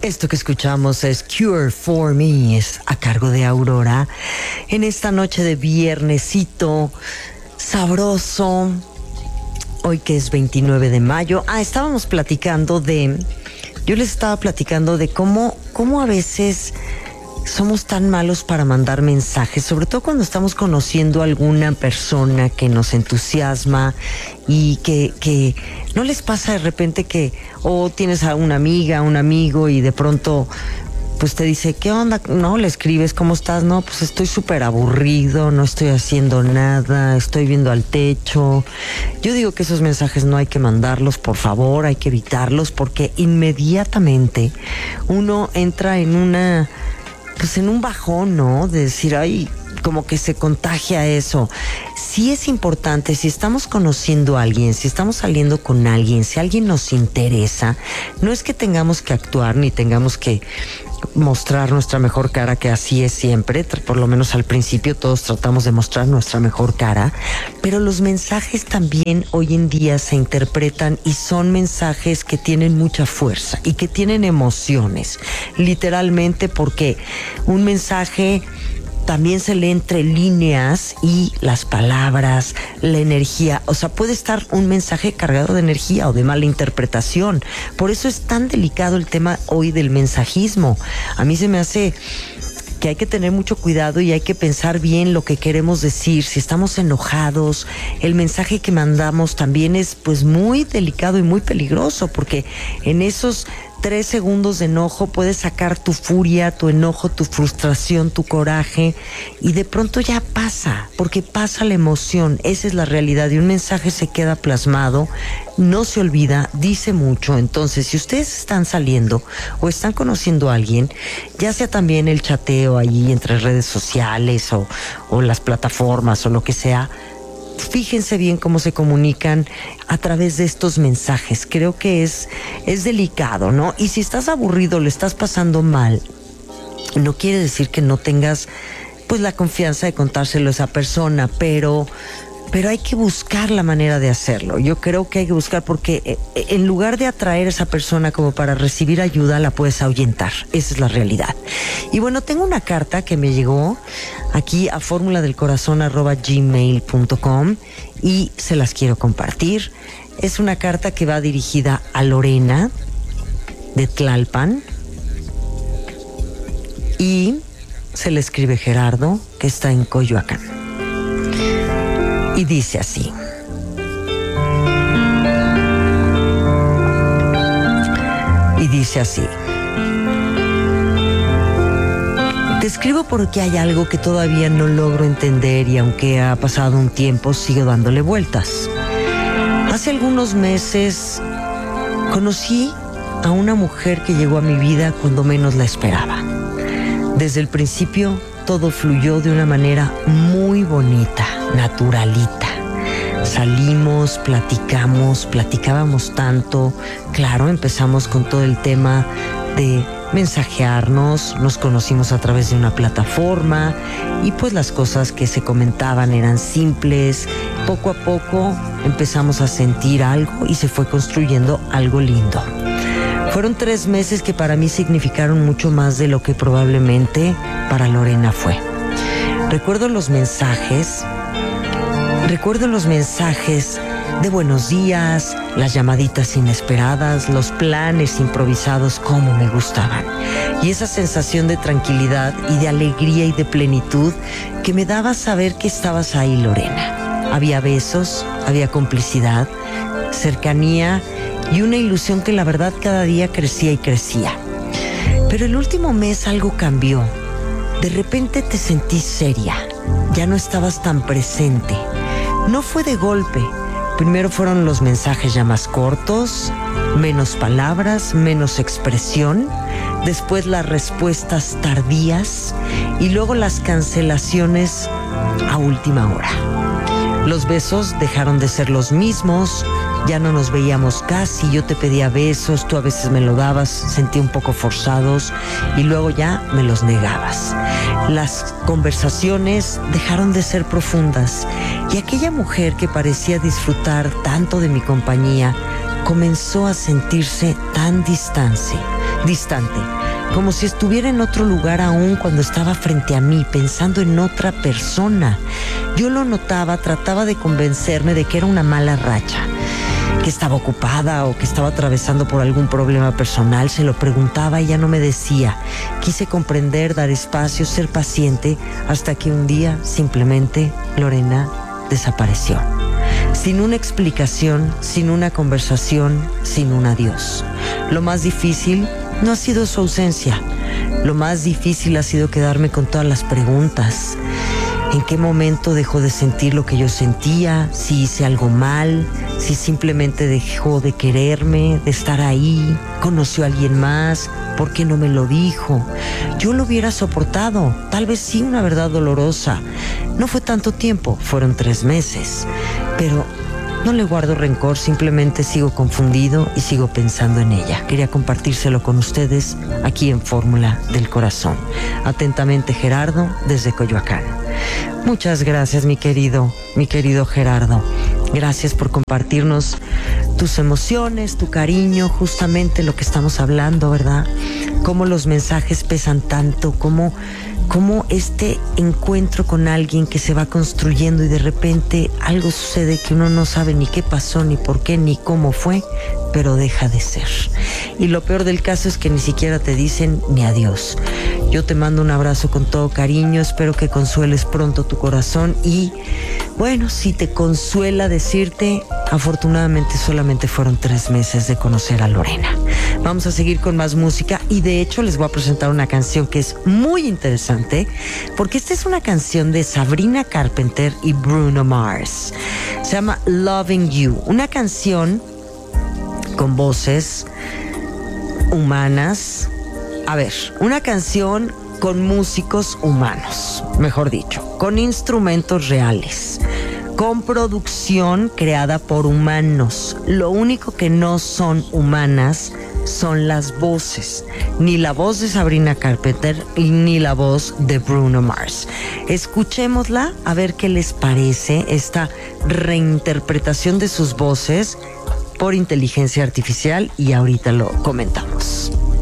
Esto que escuchamos es Cure for Me, es a cargo de Aurora. En esta noche de viernesito sabroso, hoy que es 29 de mayo. Estábamos platicando yo les estaba platicando de cómo a veces somos tan malos para mandar mensajes, sobre todo cuando estamos conociendo a alguna persona que nos entusiasma y que no les pasa de repente que tienes a una amiga, un amigo y de pronto pues te dice, ¿qué onda? No, le escribes, ¿cómo estás? No, pues estoy súper aburrido, no estoy haciendo nada, estoy viendo al techo. Yo digo que esos mensajes no hay que mandarlos, por favor, hay que evitarlos porque inmediatamente uno entra en un bajón, ¿no? De decir, como que se contagia eso. Sí es importante, si estamos conociendo a alguien, si estamos saliendo con alguien, si alguien nos interesa, no es que tengamos que actuar ni tengamos que mostrar nuestra mejor cara, que así es siempre, por lo menos al principio todos tratamos de mostrar nuestra mejor cara, pero los mensajes también hoy en día se interpretan y son mensajes que tienen mucha fuerza y que tienen emociones, literalmente, porque un mensaje también se lee entre líneas y las palabras, la energía. O sea, puede estar un mensaje cargado de energía o de mala interpretación. Por eso es tan delicado el tema hoy del mensajismo. A mí se me hace que hay que tener mucho cuidado y hay que pensar bien lo que queremos decir. Si estamos enojados, el mensaje que mandamos también es pues muy delicado y muy peligroso, porque en esos 3 segundos de enojo puedes sacar tu furia, tu enojo, tu frustración, tu coraje, y de pronto ya pasa, porque pasa la emoción. Esa es la realidad, y un mensaje se queda plasmado, no se olvida, dice mucho. Entonces, si ustedes están saliendo o están conociendo a alguien, ya sea también el chateo allí entre redes sociales o las plataformas o lo que sea, fíjense bien cómo se comunican a través de estos mensajes. Creo que es delicado, ¿no? Y si estás aburrido, le estás pasando mal, no quiere decir que no tengas pues la confianza de contárselo a esa persona, pero hay que buscar la manera de hacerlo. Yo creo que hay que buscar, porque en lugar de atraer a esa persona como para recibir ayuda, la puedes ahuyentar. Esa es la realidad. Y bueno, tengo una carta que me llegó aquí a formuladelcorazon@gmail.com y se las quiero compartir. Es una carta que va dirigida a Lorena de Tlalpan y se le escribe Gerardo, que está en Coyoacán. Y dice así: te escribo porque hay algo que todavía no logro entender, y aunque ha pasado un tiempo, sigo dándole vueltas. Hace algunos meses conocí a una mujer que llegó a mi vida cuando menos la esperaba. Desde el principio todo fluyó de una manera muy bonita, naturalita. Salimos, platicábamos tanto. Claro, empezamos con todo el tema de mensajearnos, nos conocimos a través de una plataforma y pues las cosas que se comentaban eran simples. Poco a poco empezamos a sentir algo y se fue construyendo algo lindo. Fueron 3 meses que para mí significaron mucho más de lo que probablemente para Lorena fue. Recuerdo los mensajes de buenos días, las llamaditas inesperadas, los planes improvisados, como me gustaban. Y esa sensación de tranquilidad y de alegría y de plenitud que me daba saber que estabas ahí, Lorena. Había besos, había complicidad, cercanía y una ilusión que la verdad cada día crecía y crecía. Pero el último mes algo cambió. De repente te sentí seria, ya no estabas tan presente. No fue de golpe. Primero fueron los mensajes ya más cortos, menos palabras, menos expresión. Después las respuestas tardías y luego las cancelaciones a última hora. Los besos dejaron de ser los mismos, ya no nos veíamos casi, yo te pedía besos, tú a veces me lo dabas, sentí un poco forzados y luego ya me los negabas. Las conversaciones dejaron de ser profundas y aquella mujer que parecía disfrutar tanto de mi compañía comenzó a sentirse tan distante, distante, como si estuviera en otro lugar aún cuando estaba frente a mí, pensando en otra persona. Yo lo notaba, trataba de convencerme de que era una mala racha, que estaba ocupada o que estaba atravesando por algún problema personal. Se lo preguntaba y ella no me decía. Quise comprender, dar espacio, ser paciente, hasta que un día simplemente Lorena desapareció. Sin una explicación, sin una conversación, sin un adiós. Lo más difícil no ha sido su ausencia. Lo más difícil ha sido quedarme con todas las preguntas. ¿En qué momento dejó de sentir lo que yo sentía? Si hice algo mal, si simplemente dejó de quererme, de estar ahí, conoció a alguien más, ¿por qué no me lo dijo? Yo lo hubiera soportado, tal vez sí una verdad dolorosa. No fue tanto tiempo, fueron 3 meses, pero no le guardo rencor, simplemente sigo confundido y sigo pensando en ella. Quería compartírselo con ustedes aquí en Fórmula del Corazón. Atentamente, Gerardo, desde Coyoacán. Muchas gracias, mi querido Gerardo. Gracias por compartirnos tus emociones, tu cariño, justamente lo que estamos hablando, ¿verdad? Cómo los mensajes pesan tanto, cómo este encuentro con alguien que se va construyendo y de repente algo sucede que uno no sabe ni qué pasó, ni por qué, ni cómo fue, pero deja de ser. Y lo peor del caso es que ni siquiera te dicen ni adiós. Yo te mando un abrazo con todo cariño, espero que consueles pronto tu corazón y, bueno, si te consuela decirte, afortunadamente solamente fueron 3 meses de conocer a Lorena. Vamos a seguir con más música y de hecho les voy a presentar una canción que es muy interesante porque esta es una canción de Sabrina Carpenter y Bruno Mars. Se llama Loving You, una canción con voces humanas. A ver, una canción con músicos humanos, mejor dicho, con instrumentos reales, con producción creada por humanos. Lo único que no son humanas son las voces, ni la voz de Sabrina Carpenter ni la voz de Bruno Mars. Escuchémosla a ver qué les parece esta reinterpretación de sus voces por inteligencia artificial y ahorita lo comentamos.